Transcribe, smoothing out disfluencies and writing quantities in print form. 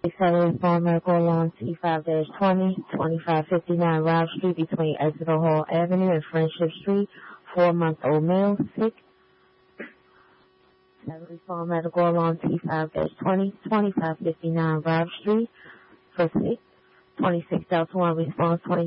Southern Farm Medical along T5-20, 2559 Route Street between Exeter Hall Avenue and Friendship Street. 4-month-old male, sick. Southern Farm Medical along T5-20, 2559 Route Street for sick. 26 Delta 1 response 20.